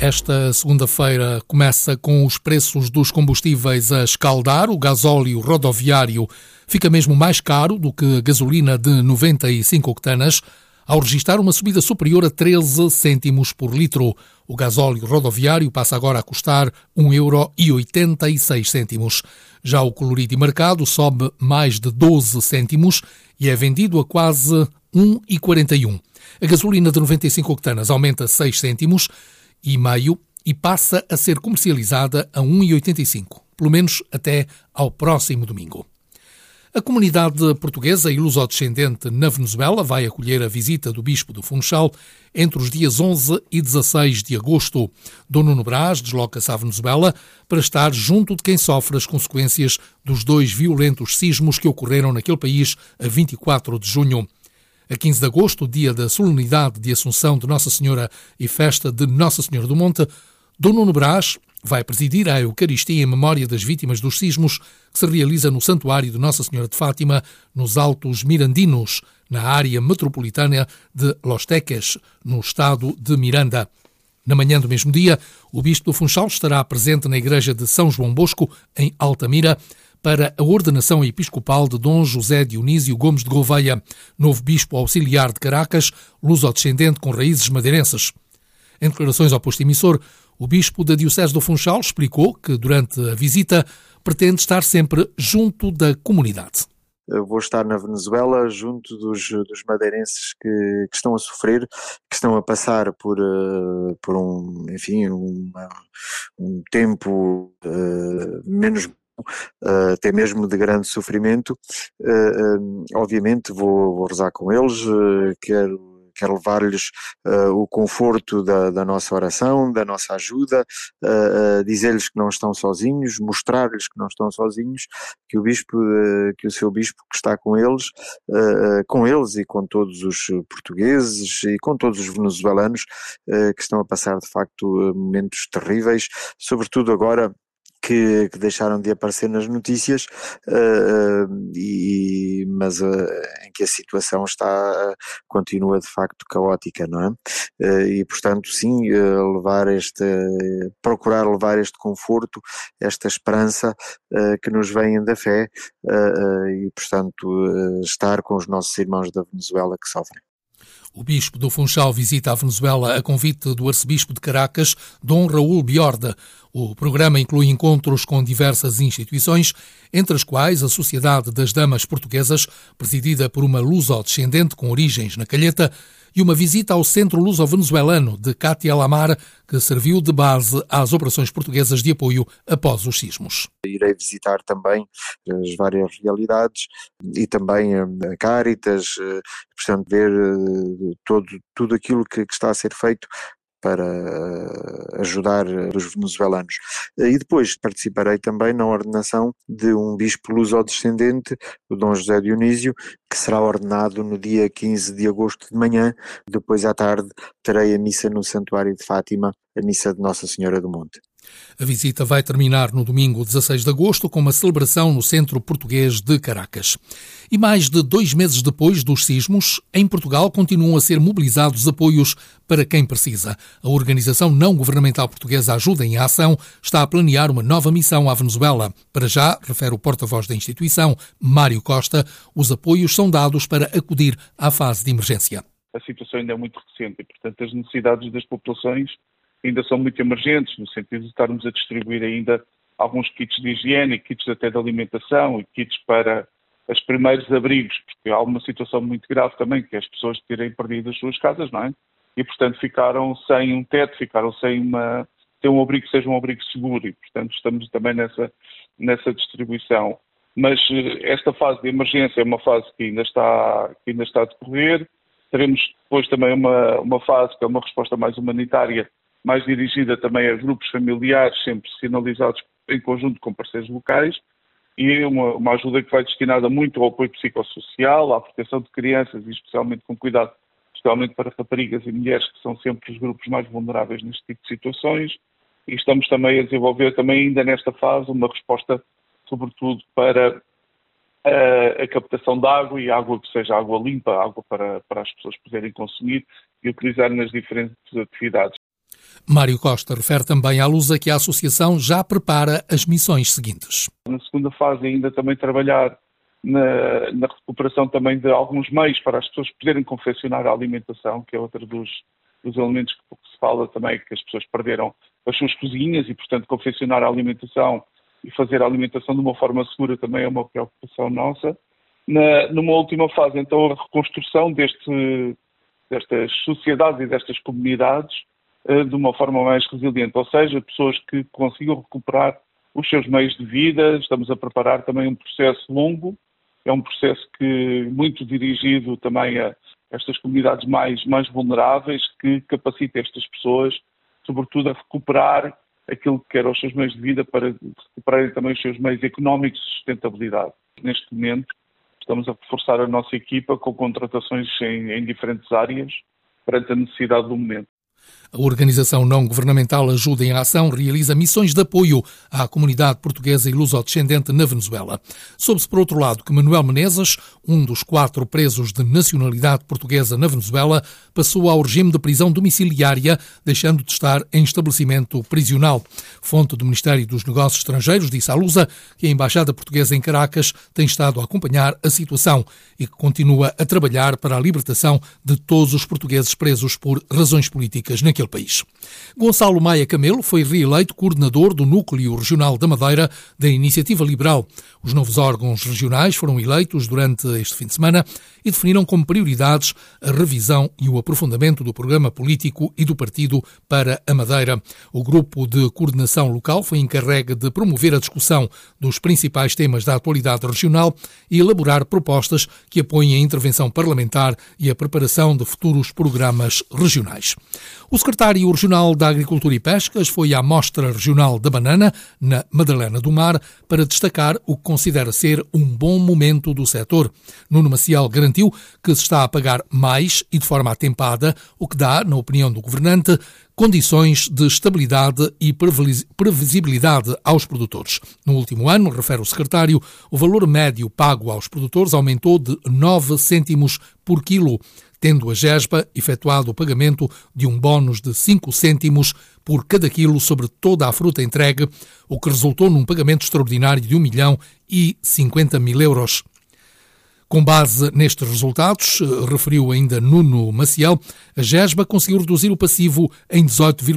Esta segunda-feira começa com os preços dos combustíveis a escaldar. O gasóleo rodoviário fica mesmo mais caro do que a gasolina de 95 octanas, ao registrar uma subida superior a 13 cêntimos por litro. O gasóleo rodoviário passa agora a custar 1,86 €. Já o colorido mercado sobe mais de 12 cêntimos e é vendido a quase 1,41. A gasolina de 95 octanas aumenta 6 cêntimos e meio e passa a ser comercializada a 1,85, pelo menos até ao próximo domingo. A comunidade portuguesa e lusodescendente na Venezuela vai acolher a visita do Bispo do Funchal entre os dias 11 e 16 de agosto. Dom Nuno Brás desloca-se à Venezuela para estar junto de quem sofre as consequências dos 2 violentos sismos que ocorreram naquele país a 24 de junho. A 15 de agosto, dia da solenidade de Assunção de Nossa Senhora e festa de Nossa Senhora do Monte, Dom Nuno Brás vai presidir a Eucaristia em memória das vítimas dos sismos que se realiza no Santuário de Nossa Senhora de Fátima, nos Altos Mirandinos, na área metropolitana de Los Teques, no estado de Miranda. Na manhã do mesmo dia, o Bispo do Funchal estará presente na Igreja de São João Bosco, em Altamira, para a ordenação episcopal de Dom José Dionísio Gomes de Gouveia, novo bispo auxiliar de Caracas, lusodescendente com raízes madeirenses. Em declarações ao posto emissor, o bispo da Diocese do Funchal explicou que, durante a visita, pretende estar sempre junto da comunidade. Eu vou estar na Venezuela junto dos madeirenses que estão a sofrer, que estão a passar por um tempo menos até mesmo de grande sofrimento. Obviamente vou rezar com eles, quero levar-lhes o conforto da nossa oração, da nossa ajuda, dizer-lhes que não estão sozinhos, mostrar-lhes que não estão sozinhos, que o seu bispo que está com eles e com todos os portugueses e com todos os venezuelanos que estão a passar de facto momentos terríveis, sobretudo agora que deixaram de aparecer nas notícias, mas em que a situação continua de facto caótica, não é? E portanto sim, procurar levar este conforto, esta esperança que nos vem da fé, e portanto estar com os nossos irmãos da Venezuela que sofrem. O Bispo do Funchal visita a Venezuela a convite do Arcebispo de Caracas, Dom Raul Biorda. O programa inclui encontros com diversas instituições, entre as quais a Sociedade das Damas Portuguesas, presidida por uma lusodescendente com origens na Calheta, e uma visita ao Centro Luso-Venezuelano de Cátia Lamar, que serviu de base às operações portuguesas de apoio após os sismos. Irei visitar também as várias realidades e também a Cáritas, portanto ver tudo aquilo que está a ser feito para ajudar os venezuelanos. E depois participarei também na ordenação de um bispo lusodescendente, o Dom José Dionísio, que será ordenado no dia 15 de agosto de manhã. Depois à tarde terei a missa no Santuário de Fátima, a missa de Nossa Senhora do Monte. A visita vai terminar no domingo 16 de agosto com uma celebração no Centro Português de Caracas. E mais de 2 meses depois dos sismos, em Portugal continuam a ser mobilizados apoios para quem precisa. A organização não-governamental portuguesa Ajuda em Ação está a planear uma nova missão à Venezuela. Para já, refere o porta-voz da instituição, Mário Costa, os apoios são dados para acudir à fase de emergência. A situação ainda é muito recente e, portanto, as necessidades das populações ainda são muito emergentes, no sentido de estarmos a distribuir ainda alguns kits de higiene, kits até de alimentação e kits para os primeiros abrigos, porque há uma situação muito grave também, que é as pessoas terem perdido as suas casas, não é? E, portanto, ficaram sem um teto, ficaram sem um abrigo que seja um abrigo seguro e, portanto, estamos também nessa distribuição. Mas esta fase de emergência é uma fase que ainda está a decorrer. Teremos depois também uma fase que é uma resposta mais humanitária, mais dirigida também a grupos familiares, sempre sinalizados em conjunto com parceiros locais, e uma ajuda que vai destinada muito ao apoio psicossocial, à proteção de crianças e especialmente com cuidado, especialmente para raparigas e mulheres, que são sempre os grupos mais vulneráveis neste tipo de situações. E estamos também a desenvolver, também ainda nesta fase, uma resposta, sobretudo, para a captação de água e água que seja água limpa, água para as pessoas poderem consumir e utilizar nas diferentes atividades. Mário Costa refere também à Lusa que a associação já prepara as missões seguintes. Na segunda fase ainda também trabalhar na recuperação também de alguns meios para as pessoas poderem confeccionar a alimentação, que é outro dos elementos que se fala também, que as pessoas perderam as suas cozinhas e, portanto, confeccionar a alimentação e fazer a alimentação de uma forma segura também é uma preocupação nossa. Numa última fase, então, a reconstrução destas sociedades e destas comunidades de uma forma mais resiliente, ou seja, pessoas que consigam recuperar os seus meios de vida. Estamos a preparar também um processo longo, é um processo que muito dirigido também a estas comunidades mais vulneráveis, que capacita estas pessoas, sobretudo, a recuperar aquilo que eram os seus meios de vida, para recuperarem também os seus meios económicos de sustentabilidade. Neste momento, estamos a reforçar a nossa equipa com contratações em diferentes áreas perante a necessidade do momento. A organização não-governamental Ajuda em Ação realiza missões de apoio à comunidade portuguesa e luso-descendente na Venezuela. Soube-se, por outro lado, que Manuel Menezes, um dos 4 presos de nacionalidade portuguesa na Venezuela, passou ao regime de prisão domiciliária, deixando de estar em estabelecimento prisional. Fonte do Ministério dos Negócios Estrangeiros disse à Lusa que a Embaixada Portuguesa em Caracas tem estado a acompanhar a situação e que continua a trabalhar para a libertação de todos os portugueses presos por razões políticas naquele país. Gonçalo Maia Camelo foi reeleito coordenador do Núcleo Regional da Madeira da Iniciativa Liberal. Os novos órgãos regionais foram eleitos durante este fim de semana e definiram como prioridades a revisão e o aprofundamento do programa político e do partido para a Madeira. O grupo de coordenação local foi encarregue de promover a discussão dos principais temas da atualidade regional e elaborar propostas que apoiem a intervenção parlamentar e a preparação de futuros programas regionais. O secretário regional da Agricultura e Pescas foi à Mostra Regional da Banana, na Madalena do Mar, para destacar o que considera ser um bom momento do setor. Nuno Maciel garantiu que se está a pagar mais e de forma atempada, o que dá, na opinião do governante, condições de estabilidade e previsibilidade aos produtores. No último ano, refere o secretário, o valor médio pago aos produtores aumentou de 9 cêntimos por quilo, tendo a GESBA efetuado o pagamento de um bónus de 5 cêntimos por cada quilo sobre toda a fruta entregue, o que resultou num pagamento extraordinário de 1.050.000 euros. Com base nestes resultados, referiu ainda Nuno Maciel, a GESBA conseguiu reduzir o passivo em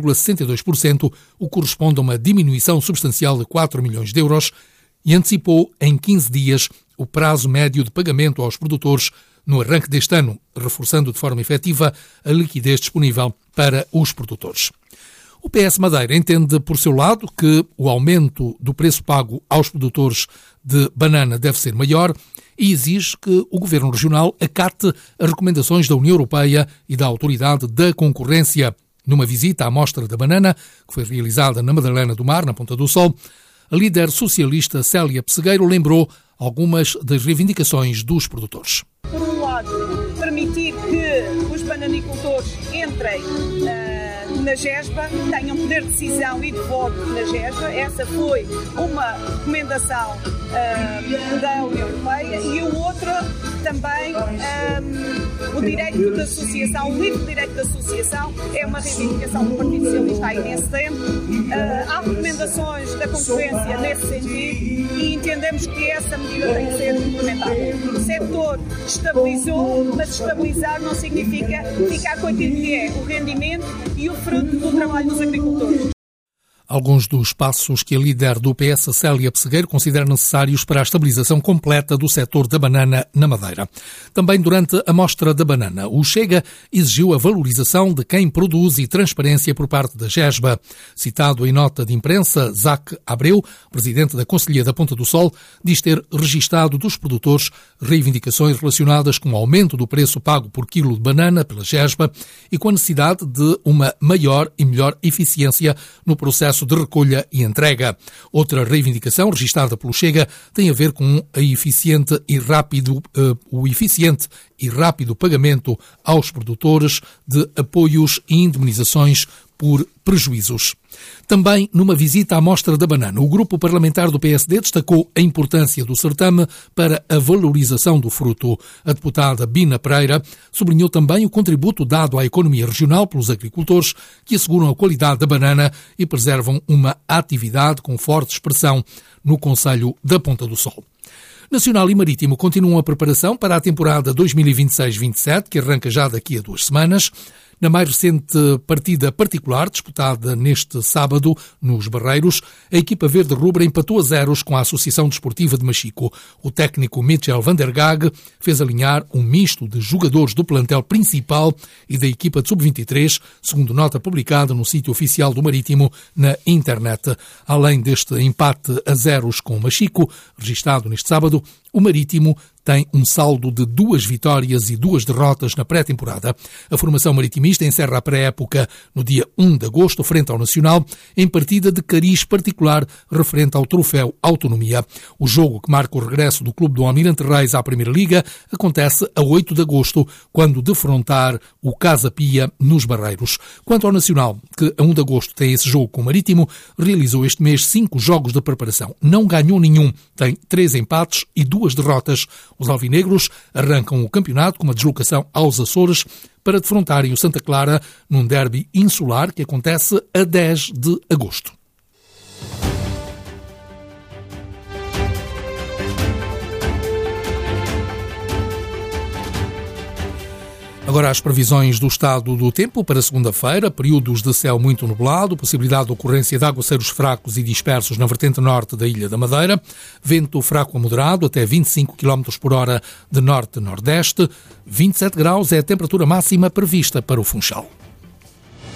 18,62%, o que corresponde a uma diminuição substancial de 4 milhões de euros, e antecipou em 15 dias o prazo médio de pagamento aos produtores no arranque deste ano, reforçando de forma efetiva a liquidez disponível para os produtores. O PS Madeira entende, por seu lado, que o aumento do preço pago aos produtores de banana deve ser maior e exige que o Governo Regional acate as recomendações da União Europeia e da Autoridade da Concorrência. Numa visita à Mostra da Banana, que foi realizada na Madalena do Mar, na Ponta do Sol, a líder socialista Célia Pessegueiro lembrou algumas das reivindicações dos produtores. Por um lado, permitir que os bananicultores entrem na GESBA, tenham poder de decisão e de voto na GESBA. Essa foi uma recomendação da União Europeia. E o outro também, o direito de associação, o livre direito de associação, é uma reivindicação do Partido Socialista aí nesse tempo. Há recomendações da concorrência nesse sentido e entendemos que essa medida tem que ser implementada. O setor estabilizou, mas estabilizar não significa ficar com aquilo que é o rendimento e o fruto do trabalho dos agricultores. Alguns dos passos que a líder do PS, Célia Pessegueiro, considera necessários para a estabilização completa do setor da banana na Madeira. Também durante a Mostra da Banana, o Chega exigiu a valorização de quem produz e transparência por parte da GESBA. Citado em nota de imprensa, Zac Abreu, presidente da Conselhia da Ponta do Sol, diz ter registado dos produtores reivindicações relacionadas com o aumento do preço pago por quilo de banana pela GESBA e com a necessidade de uma maior e melhor eficiência no processo de recolha e entrega. Outra reivindicação registada pelo Chega tem a ver com o eficiente e rápido pagamento aos produtores de apoios e indemnizações por prejuízos. Também numa visita à Mostra da Banana, o grupo parlamentar do PSD destacou a importância do certame para a valorização do fruto. A deputada Bina Pereira sublinhou também o contributo dado à economia regional pelos agricultores que asseguram a qualidade da banana e preservam uma atividade com forte expressão no concelho da Ponta do Sol. Nacional e Marítimo continuam a preparação para a temporada 2026-27, que arranca já daqui a 2 semanas. Na mais recente partida particular, disputada neste sábado, nos Barreiros, a equipa verde-rubra empatou a 0 com a Associação Desportiva de Machico. O técnico Mitchell van der Gaag fez alinhar um misto de jogadores do plantel principal e da equipa de sub-23, segundo nota publicada no sítio oficial do Marítimo na internet. Além deste empate a 0 com o Machico, registado neste sábado, o Marítimo tem um saldo de 2 vitórias e 2 derrotas na pré-temporada. A formação maritimista encerra a pré-época no dia 1 de agosto, frente ao Nacional, em partida de cariz particular referente ao troféu Autonomia. O jogo que marca o regresso do clube do Almirante Reis à Primeira Liga acontece a 8 de agosto, quando defrontar o Casa Pia nos Barreiros. Quanto ao Nacional, que a 1 de agosto tem esse jogo com o Marítimo, realizou este mês 5 jogos de preparação. Não ganhou nenhum, tem 3 empates e 2 derrotas. Os alvinegros arrancam o campeonato com uma deslocação aos Açores para defrontarem o Santa Clara num derby insular que acontece a 10 de agosto. Agora as previsões do estado do tempo para segunda-feira, períodos de céu muito nublado, possibilidade de ocorrência de aguaceiros fracos e dispersos na vertente norte da Ilha da Madeira, vento fraco a moderado até 25 km por hora de norte-nordeste, 27 graus é a temperatura máxima prevista para o Funchal.